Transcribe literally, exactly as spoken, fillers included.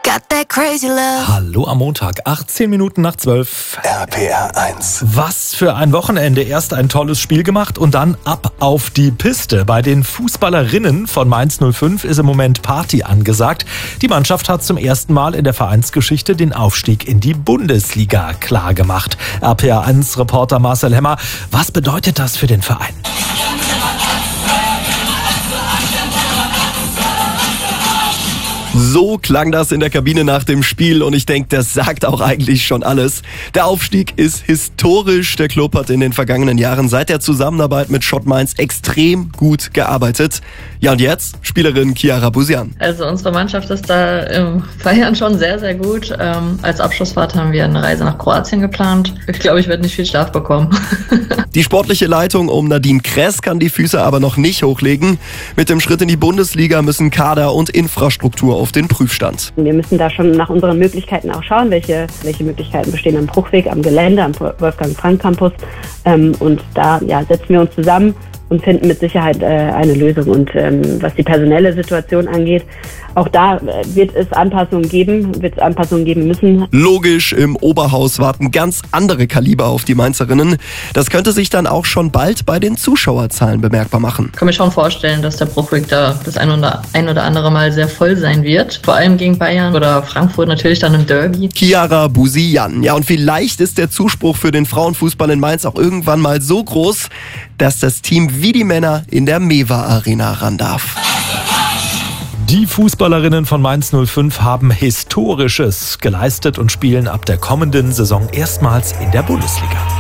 Got that crazy love. Hallo am Montag, achtzehn Minuten nach zwölf. R P R eins. Was für ein Wochenende. Erst ein tolles Spiel gemacht und dann ab auf die Piste. Bei den Fußballerinnen von Mainz null fünf ist im Moment Party angesagt. Die Mannschaft hat zum ersten Mal in der Vereinsgeschichte den Aufstieg in die Bundesliga klargemacht. R P R eins Reporter Marcel Hemmer, was bedeutet das für den Verein? So klang das in der Kabine nach dem Spiel und ich denke, das sagt auch eigentlich schon alles. Der Aufstieg ist historisch. Der Club hat in den vergangenen Jahren seit der Zusammenarbeit mit Schott Mainz extrem gut gearbeitet. Ja, und jetzt Spielerin Chiara Busian. Also unsere Mannschaft ist da im Feiern schon sehr, sehr gut. Ähm, als Abschlussfahrt haben wir eine Reise nach Kroatien geplant. Ich glaube, ich werde nicht viel Schlaf bekommen. Die sportliche Leitung um Nadine Kress kann die Füße aber noch nicht hochlegen. Mit dem Schritt in die Bundesliga müssen Kader und Infrastruktur auf den Prüfstand. Wir müssen da schon nach unseren Möglichkeiten auch schauen, welche, welche Möglichkeiten bestehen am Bruchweg, am Gelände, am Wolfgang-Frank-Campus. Ähm, und da ja, setzen wir uns zusammen und finden mit Sicherheit äh, eine Lösung. Und ähm, was die personelle Situation angeht, auch da äh, wird es Anpassungen geben, wird es Anpassungen geben müssen. Logisch, im Oberhaus warten ganz andere Kaliber auf die Mainzerinnen. Das könnte sich dann auch schon bald bei den Zuschauerzahlen bemerkbar machen. Ich kann mir schon vorstellen, dass der Bruchweg da das ein oder, ein oder andere Mal sehr voll sein wird. Vor allem gegen Bayern oder Frankfurt natürlich dann im Derby. Chiara Busian. Ja, und vielleicht ist der Zuspruch für den Frauenfußball in Mainz auch irgendwann mal so groß, dass das Team wie die Männer in der Mewa Arena ran darf. Die Fußballerinnen von Mainz null fünf haben Historisches geleistet und spielen ab der kommenden Saison erstmals in der Bundesliga.